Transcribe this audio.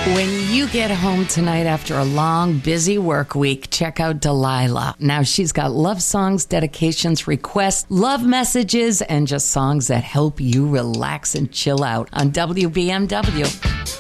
When you get home tonight after a long, busy work week, check out Delilah. Now she's got love songs, dedications, requests, love messages, and just songs that help you relax and chill out on WBMW.